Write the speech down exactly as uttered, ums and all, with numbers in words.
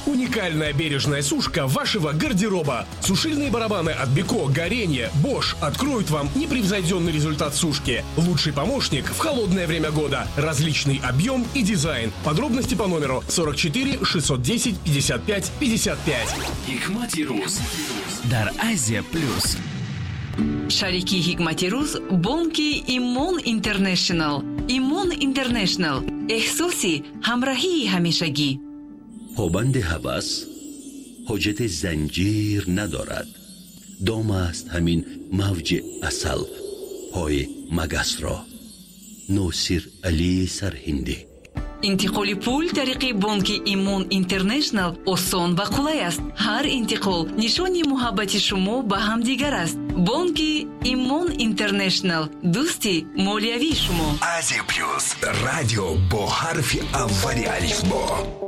Уникальная бережная сушка вашего гардероба. Сушильные барабаны от Беко, Горенье, Bosch откроют вам непревзойденный результат сушки. Лучший помощник в холодное время года. Различный объем и дизайн. Подробности по номеру сорок четыре шестьсот десять пятьдесят пять пятьдесят пять. Hikmati Ruz дар Азия Плюс. Шарики Hikmati Ruz бонки Имон Интернешнл. Имон Интернешнл. احساسی همراهی همیشگی. پابند هوس حاجت زنجیر ندارد. دام است همین موج اصل پای مگس را. نوسیر علی سرهندی. انتقال پول طریق بانک ایمون اینترنشنل آسان و قلای است. هر انتقال نشانی محبت شما به هم دیگر است. بانک ایمون اینترنشنل دوستی مالیوی شما. Азия Плюс. Радио по حرف اولی الف با.